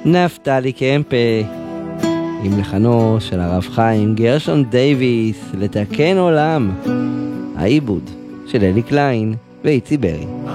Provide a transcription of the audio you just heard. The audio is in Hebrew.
נפתלי קמפה, עם לחנו של הרב חיים גרשון דייביס, לתקן עולם, העיבוד של אלי קליין ואיצי ברי.